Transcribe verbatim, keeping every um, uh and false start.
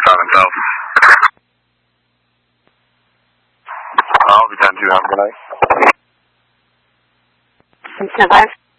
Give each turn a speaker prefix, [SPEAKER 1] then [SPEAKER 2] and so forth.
[SPEAKER 1] himself. I'll be done too. Have a good night.
[SPEAKER 2] Stand by.